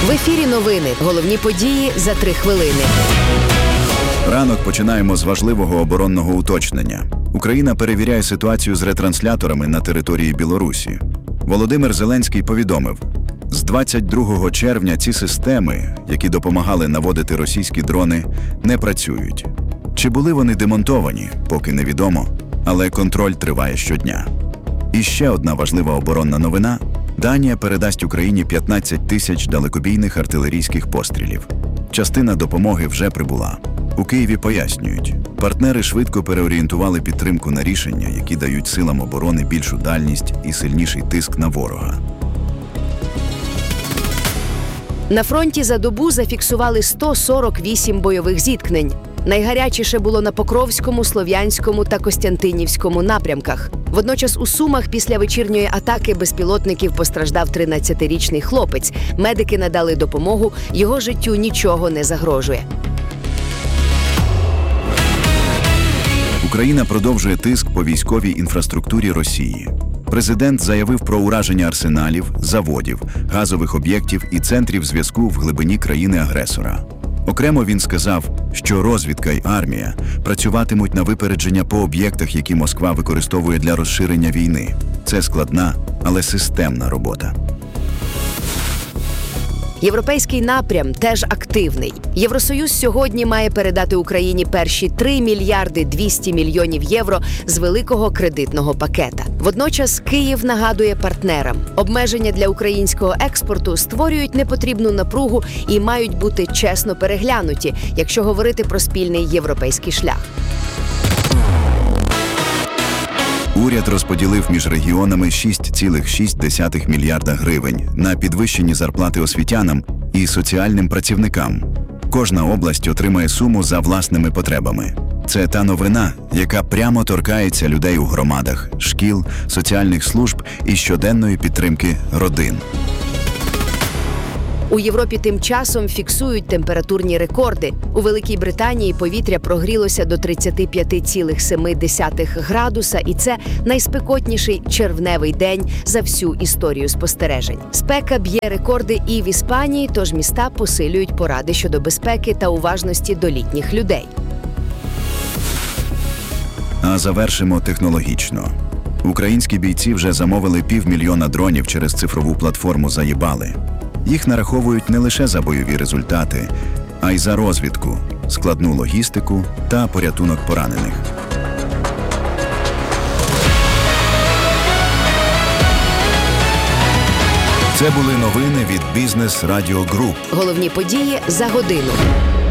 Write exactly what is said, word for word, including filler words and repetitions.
В ефірі новини. Головні події за три хвилини. Ранок починаємо з важливого оборонного уточнення. Україна перевіряє ситуацію з ретрансляторами на території Білорусі. Володимир Зеленський повідомив, з двадцять другого червня ці системи, які допомагали наводити російські дрони, не працюють. Чи були вони демонтовані, поки невідомо, але контроль триває щодня. І ще одна важлива оборонна новина – Данія передасть Україні п'ятнадцять тисяч далекобійних артилерійських пострілів. Частина допомоги вже прибула. У Києві пояснюють, партнери швидко переорієнтували підтримку на рішення, які дають силам оборони більшу дальність і сильніший тиск на ворога. На фронті за добу зафіксували сто сорок вісім бойових зіткнень. Найгарячіше було на Покровському, Слов'янському та Костянтинівському напрямках. Водночас у Сумах після вечірньої атаки безпілотників постраждав тринадцятирічний хлопець. Медики надали допомогу, його життю нічого не загрожує. Україна продовжує тиск по військовій інфраструктурі Росії. Президент заявив про ураження арсеналів, заводів, газових об'єктів і центрів зв'язку в глибині країни-агресора. Окремо він сказав, що розвідка й армія працюватимуть на випередження по об'єктах, які Москва використовує для розширення війни. Це складна, але системна робота. Європейський напрям теж активний. Євросоюз сьогодні має передати Україні перші три мільярди двісті мільйонів євро з великого кредитного пакета. Водночас Київ нагадує партнерам, обмеження для українського експорту створюють непотрібну напругу і мають бути чесно переглянуті, якщо говорити про спільний європейський шлях. Уряд розподілив між регіонами шість цілих шість десятих мільярда гривень на підвищені зарплати освітянам і соціальним працівникам. Кожна область отримає суму за власними потребами. Це та новина, яка прямо торкається людей у громадах, шкіл, соціальних служб і щоденної підтримки родин. У Європі тим часом фіксують температурні рекорди. У Великій Британії повітря прогрілося до тридцять п'ять цілих сім десятих градуса, і це найспекотніший червневий день за всю історію спостережень. Спека б'є рекорди і в Іспанії, тож міста посилюють поради щодо безпеки та уважності до літніх людей. А завершимо технологічно. Українські бійці вже замовили півмільйона дронів через цифрову платформу «Заїбали». Їх нараховують не лише за бойові результати, а й за розвідку, складну логістику та порятунок поранених. Це були новини від Бізнес Радіо Груп. Головні події за годину.